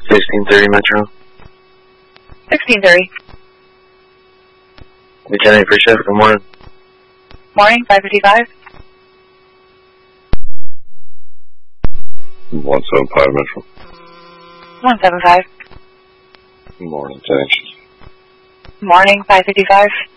1630 Metro. 1630. Lieutenant for shift, good morning. Morning, 555. 175 Metro. 175. Good morning, Lieutenant. Morning, 555.